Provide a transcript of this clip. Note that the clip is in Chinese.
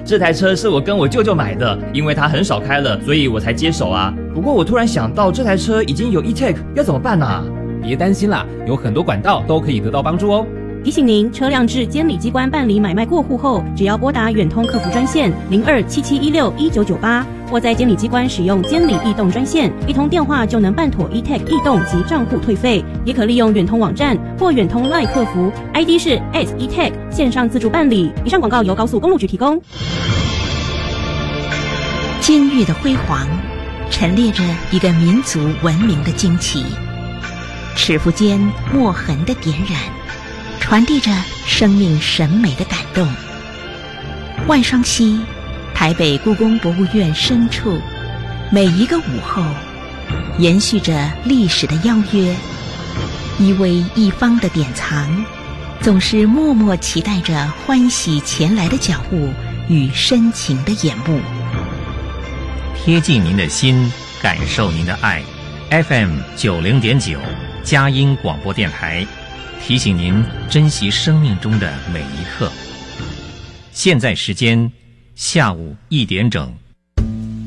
这台车是我跟我舅舅买的，因为他很少开了，所以我才接手啊。不过我突然想到，这台车已经有 e-tag， 要怎么办啊？ 别担心啦，有很多管道都可以得到帮助哦。 提醒您，车辆至监理机关办理买卖过户后，只要拨打远通客服专线0277161998，或在监理机关使用监理异动专线，一通电话就能办妥 e-tag 异动及账户退费。也可利用远通网站或远通 LINE 客服 ，ID 是 @e-tag 线上自助办理。以上广告由高速公路局提供。 监狱的辉煌，陈列着一个民族文明的惊奇，尺幅间墨痕的点染，传递着生命审美的感动。万双溪，台北故宫博物院深处，每一个午后，延续着历史的邀约，一微一方的典藏，总是默默期待着欢喜前来的脚步与深情的眼目。 贴近您的心，感受您的爱。FM 90.9佳音广播电台，提醒您珍惜生命中的每一刻。现在时间下午1点整。